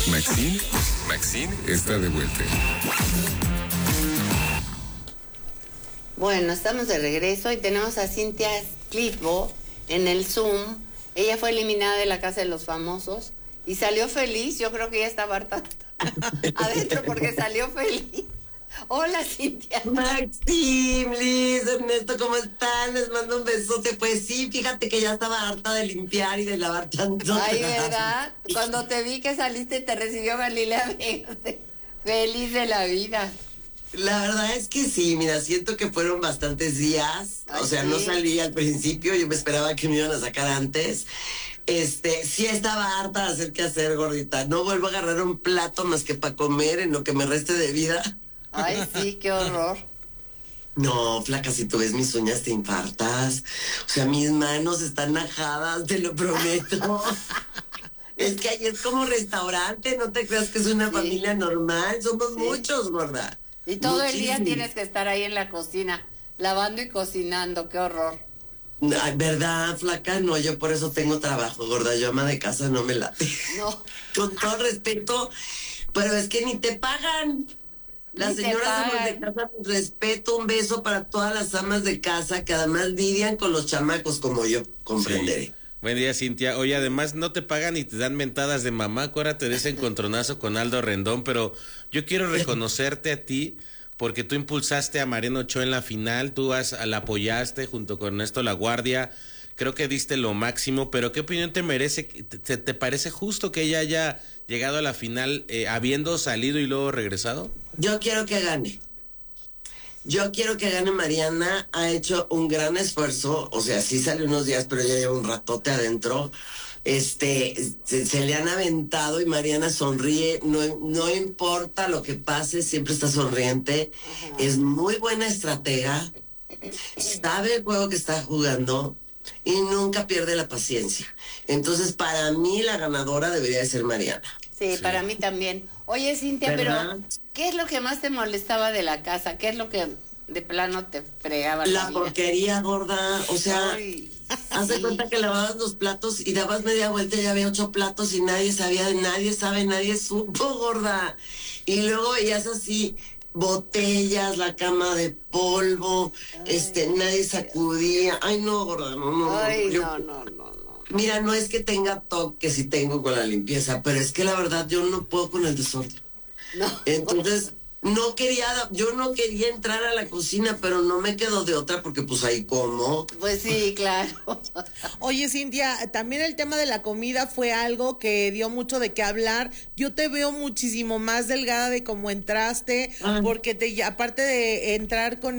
Maxine está de vuelta. Bueno, estamos de regreso y tenemos a Cintia Clitbo en el Zoom. Ella fue eliminada de la Casa de los Famosos y salió feliz. Yo creo que ella estaba harta adentro porque salió feliz. Hola, Cintia. Maxim, Liz, Ernesto, ¿cómo están? Les mando un besote. Pues sí, fíjate que ya estaba harta de limpiar y de lavar tanto. Ay, ¿verdad? Cuando te vi que saliste te recibió Galilea Vega. Feliz de la vida. La verdad es que sí, mira, siento que fueron bastantes días. Ay, o sea, sí. no salí al principio, yo me esperaba que me iban a sacar antes. Sí estaba harta de hacer qué hacer, gordita. No vuelvo a agarrar un plato más que para comer en lo que me reste de vida. Ay, sí, qué horror. No, flaca, si tú ves mis uñas te infartas. O sea, mis manos están ajadas, te lo prometo. Es que ahí es como restaurante, no te creas que es una familia normal. Somos muchos, gorda. Y todo el día Muchísimos. tienes que estar ahí en la cocina, lavando y cocinando, qué horror. Ay, ¿verdad, flaca? No, yo por eso tengo trabajo, gorda. Yo ama de casa no me late. No. Con todo respeto, pero es que ni te pagan. Las Ni te señoras amas pagan. de casa, respeto, un beso para todas las amas de casa que además lidian con los chamacos como yo, comprenderé. Sí. Buen día, Cintia. Oye, además no te pagan y te dan mentadas de mamá. Acuérdate de ese encontronazo con Aldo Rendón, pero yo quiero reconocerte a ti porque tú impulsaste a Mariana Ochoa en la final, la apoyaste junto con Ernesto La Guardia. Creo que diste lo máximo, pero ¿qué opinión te merece? ¿Te parece justo que ella haya llegado a la final habiendo salido y luego regresado? Yo quiero que gane. Yo quiero que gane Mariana. Ha hecho un gran esfuerzo. O sea, sí sale unos días, pero ya lleva un ratote adentro. Se le han aventado y Mariana sonríe. No importa lo que pase, siempre está sonriente. Ajá. Es muy buena estratega. Sabe el juego que está jugando y nunca pierde la paciencia. Entonces, para mí, la ganadora debería de ser Mariana. Sí, para mí también. Oye, Cintia, ¿Verdad? pero ¿qué es lo que más te molestaba de la casa? ¿Qué es lo que de plano te fregaba la La vida? porquería, gorda. O sea, Ay, haz de sí. cuenta que lavabas los platos y dabas media vuelta y ya había 8 platos y nadie sabía, nadie sabe, nadie supo, gorda. Y luego veías así botellas, la cama de polvo, nadie sacudía. Ay, no, gorda, no. Ay, Yo- no. Mira, no es que tenga toque, si tengo con la limpieza, pero es que la verdad yo no puedo con el desorden. No. Entonces, yo no quería entrar a la cocina, pero no me quedó de otra porque pues ahí como. Pues sí, claro. Oye, Cintia, también el tema de la comida fue algo que dio mucho de qué hablar. Yo te veo muchísimo más delgada de cómo entraste, porque aparte de entrar con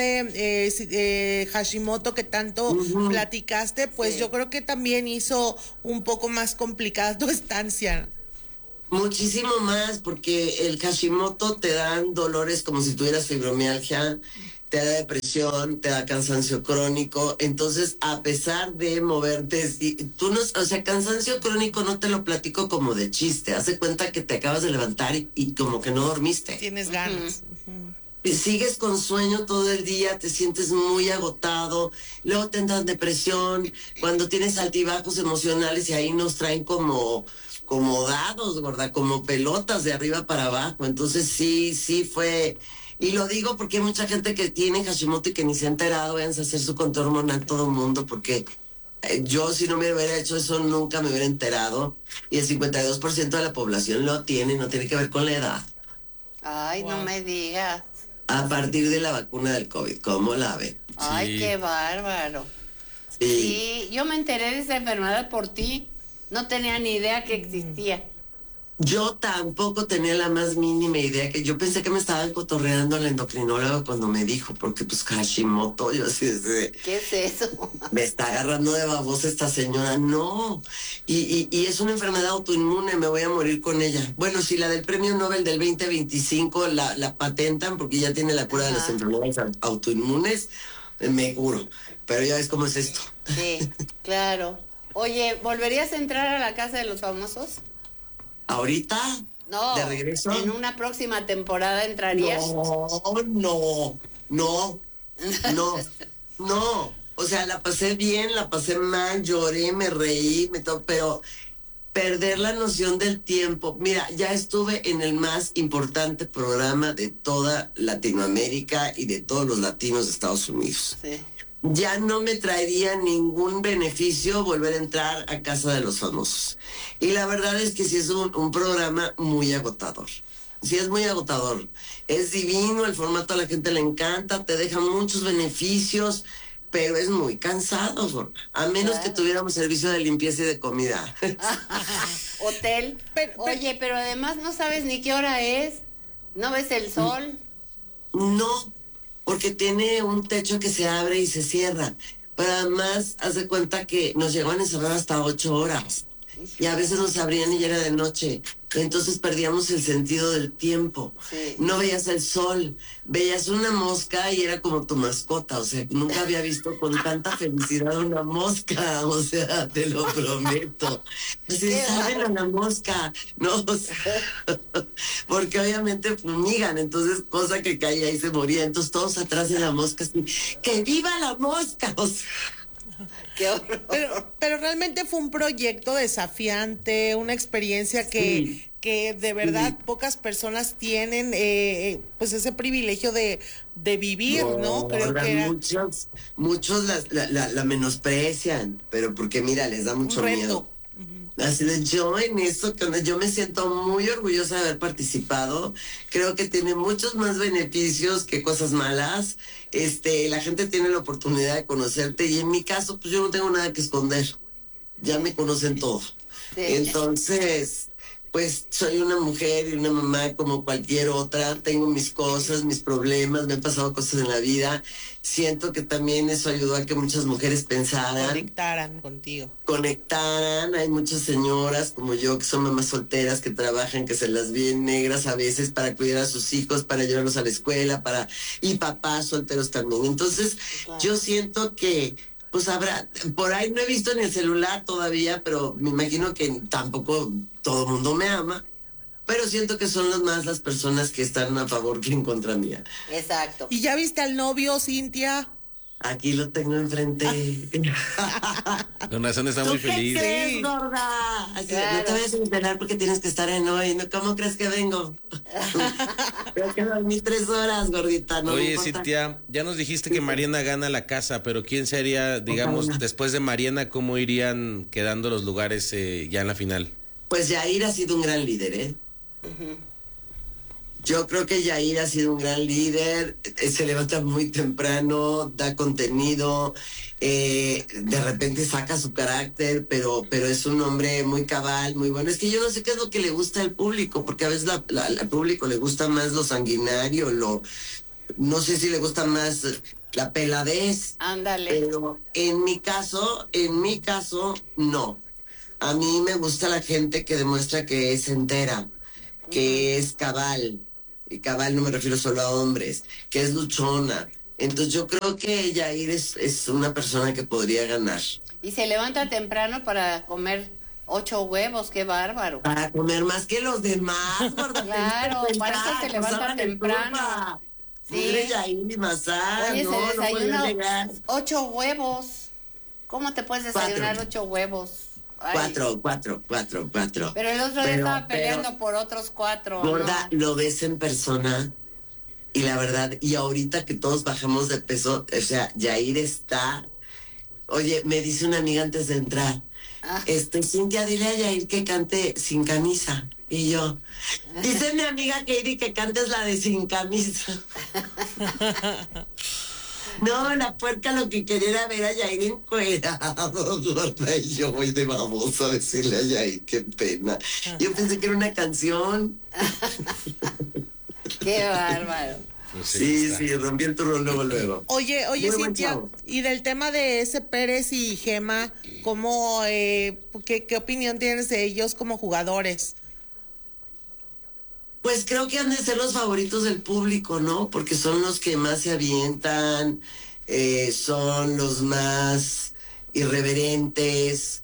Hashimoto que tanto platicaste, pues Sí. yo creo que también hizo un poco más complicada tu estancia. Muchísimo más, porque el Hashimoto te dan dolores como si tuvieras fibromialgia, te da depresión, te da cansancio crónico. Entonces, a pesar de moverte, o sea, cansancio crónico no te lo platico como de chiste. Haz de cuenta que te acabas de levantar y como que no dormiste. Tienes ganas. Y sigues con sueño todo el día, te sientes muy agotado, luego te entra depresión, cuando tienes altibajos emocionales y ahí nos traen como dados, gorda, como pelotas de arriba para abajo. Entonces sí fue, y lo digo porque hay mucha gente que tiene Hashimoto y que ni se ha enterado, vayan a hacer su control hormonal todo el mundo, porque yo si no me hubiera hecho eso nunca me hubiera enterado, y el 52% de la población lo tiene, no tiene que ver con la edad. Ay, no me digas. A partir de la vacuna del COVID, ¿cómo la ven? Ay, Sí. qué bárbaro. Sí, yo me enteré de esa enfermedad por ti. No tenía ni idea que existía. Yo tampoco tenía la más mínima idea, que yo pensé que me estaba cotorreando la endocrinóloga cuando me dijo, porque pues Hashimoto, yo así de, ¿Qué es eso? me está agarrando de babosa esta señora, no, y es una enfermedad autoinmune, me voy a morir con ella. Bueno, si la del premio Nobel del 2025 la patentan, porque ya tiene la cura de las enfermedades autoinmunes, me curo, pero ya ves cómo es esto. Sí, claro. Oye, ¿volverías a entrar a la Casa de los Famosos? ¿Ahorita? No, ¿De regreso? en una próxima temporada entrarías. No. O sea, la pasé bien, la pasé mal, lloré, me reí, pero perder la noción del tiempo. Mira, ya estuve en el más importante programa de toda Latinoamérica y de todos los latinos de Estados Unidos. Sí. Ya no me traería ningún beneficio volver a entrar a Casa de los Famosos. Y la verdad es que sí es un programa muy agotador. Sí es muy agotador. Es divino, el formato a la gente le encanta, te deja muchos beneficios, pero es muy cansado, a menos que tuviéramos servicio de limpieza y de comida. Hotel. Oye, pero además no sabes ni qué hora es. ¿No ves el sol? No, porque tiene un techo que se abre y se cierra. Pero además, haz de cuenta que nos llegaban a encerrar hasta 8 horas. Y a veces nos abrían y ya era de noche. Entonces perdíamos el sentido del tiempo. Sí. No veías el sol, veías una mosca y era como tu mascota. O sea, nunca había visto con tanta felicidad una mosca. O sea, te lo prometo. Así, saben a la mosca. No, o sea, porque obviamente fumigan. Entonces, cosa que caía y se moría. Entonces todos atrás de la mosca, así, ¡que viva la mosca! O sea, Qué horror. Pero realmente fue un proyecto desafiante, una experiencia que de verdad pocas personas tienen pues ese privilegio de vivir, ¿no? Creo que era muchos la menosprecian, pero porque mira, les da mucho un reto. miedo. Así de yo en eso, yo me siento muy orgullosa de haber participado. Creo que tiene muchos más beneficios que cosas malas. La gente tiene la oportunidad de conocerte y en mi caso, pues yo no tengo nada que esconder. Ya me conocen todo. Sí. Entonces, pues soy una mujer y una mamá como cualquier otra. Tengo mis cosas, mis problemas, me han pasado cosas en la vida. Siento que también eso ayudó a que muchas mujeres pensaran, conectaran. Hay muchas señoras como yo que son mamás solteras que trabajan, que se las ven negras a veces para cuidar a sus hijos, para llevarlos a la escuela, y papás solteros también. Entonces, yo siento que pues habrá, por ahí no he visto en el celular todavía, pero me imagino que tampoco todo el mundo me ama, pero siento que son las personas que están a favor que en contra mía. Exacto. ¿Y ya viste al novio, Cintia? Aquí lo tengo enfrente. Con razón está muy feliz. ¿Qué crees, gorda? Así, Claro. no te vayas a enterar porque tienes que estar en hoy. ¿No? ¿Cómo crees que vengo? Tengo que dormir 3 horas, gordita. No me Oye, importa. Cintia, ya nos dijiste que Mariana gana la casa, pero ¿quién sería, digamos, Ojalá. después de Mariana, cómo irían quedando los lugares ya en la final? Pues Yair ha sido un gran líder, ¿eh? Yo creo que Yair ha sido un gran líder, se levanta muy temprano, da contenido, de repente saca su carácter, pero es un hombre muy cabal, muy bueno. Es que yo no sé qué es lo que le gusta al público, porque a veces al público le gusta más lo sanguinario, no sé si le gusta más la peladez. Ándale. Pero en mi caso, no. A mí me gusta la gente que demuestra que es entera, que es cabal. Y cabal no me refiero solo a hombres, que es luchona. Entonces yo creo que Yair es una persona que podría ganar. Y se levanta temprano para comer 8 huevos, qué bárbaro. Para comer más que los demás, gorda. Claro, tenés que para eso pensar, se levanta pasaban el temprano. turba. Sí. Mire, Yair y Mazá, Oye, no se podía desayuna negar. 8 huevos. ¿Cómo te puedes desayunar 4. 8 huevos? Ay. 4. Pero el otro día estaba peleando por otros 4. Gorda, ¿no? lo ves en persona y la verdad, y ahorita que todos bajamos de peso, o sea, Yair está... Oye, me dice una amiga antes de entrar, Cintia, dile a Yair que cante sin camisa. Y yo, dice mi amiga Katie que cantes la de sin camisa. No, la puerca lo que quería era ver a Yair encuerado, gorda, y yo voy de baboso a decirle a Yair, qué pena. Yo pensé que era una canción. Qué bárbaro. Pues Sí, rompí el turno luego. Oye, Muy buen Cintia, chavo. y del tema de ese Pérez y Gema, ¿cómo, qué opinión tienes de ellos como jugadores? Pues creo que han de ser los favoritos del público, ¿no? Porque son los que más se avientan, son los más irreverentes.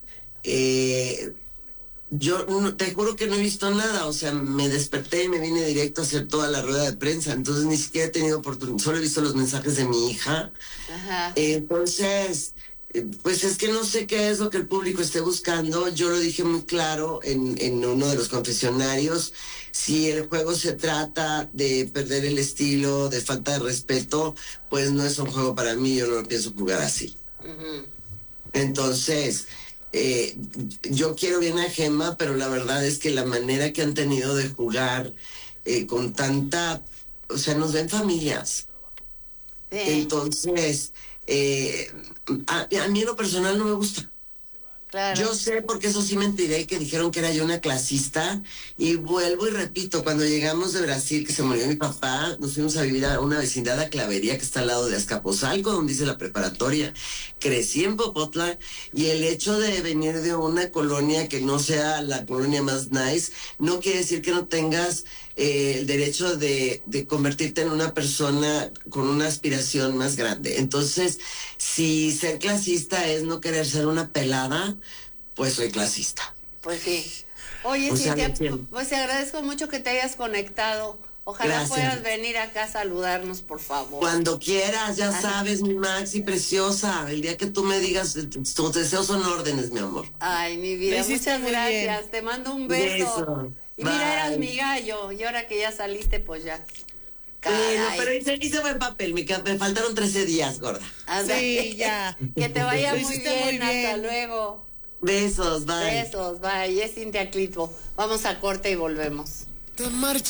Yo te juro que no he visto nada, o sea, me desperté y me vine directo a hacer toda la rueda de prensa, entonces ni siquiera he tenido oportunidad, solo he visto los mensajes de mi hija. Ajá. Entonces, Pues es que no sé qué es lo que el público esté buscando. Yo lo dije muy claro en uno de los confesionarios. Si el juego se trata de perder el estilo, de falta de respeto, pues no es un juego para mí, yo no lo pienso jugar así. Entonces, yo quiero bien a Gemma, pero la verdad es que la manera que han tenido de jugar con tanta, o sea, nos ven familias. Sí. Entonces, a mí en lo personal no me gusta. Claro. Yo sé, porque eso sí me enteré, que dijeron que era yo una clasista, y vuelvo y repito, cuando llegamos de Brasil, que se murió mi papá, nos fuimos a vivir a una vecindad a Clavería, que está al lado de Azcapotzalco, donde dice la preparatoria. Crecí en Popotla, y el hecho de venir de una colonia que no sea la colonia más nice, no quiere decir que no tengas el derecho de convertirte en una persona con una aspiración más grande. Entonces, si ser clasista es no querer ser una pelada, pues soy clasista. Pues sí. Oye, O sea, Cintia, no entiendo. pues te agradezco mucho que te hayas conectado. Ojalá Gracias. puedas venir acá a saludarnos, por favor. Cuando quieras, ya sabes, mi Maxi preciosa. El día que tú me digas, tus deseos son órdenes, mi amor. Ay, mi vida, Lo hiciste muchas muy gracias. bien. Te mando un beso. Beso. Y mira, Bye. eras mi gallo. Y ahora que ya saliste, pues ya. Bueno, Caray. pero hice buen papel, me faltaron 13 días, gorda. Anda. Sí, ya. Que te vaya Lo muy hiciste bien. muy bien. Hasta luego. Besos, bye. Besos, bye. Es Cintia Clitbo. Vamos a corte y volvemos.